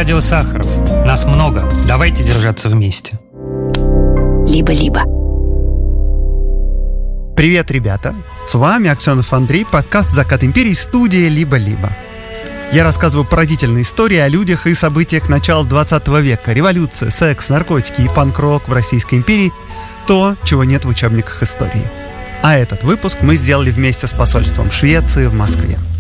радио Сахаров. Нас много. Давайте держаться вместе. Либо-либо. Привет, ребята! С вами Аксенов Андрей, подкаст «Закат империи», студия «Либо-либо». Я рассказываю поразительные истории о людях и событиях начала 20 века. Революция, секс, наркотики и панк-рок в Российской империи – то, чего нет в учебниках истории. А этот выпуск мы сделали вместе с посольством Швеции в Москве.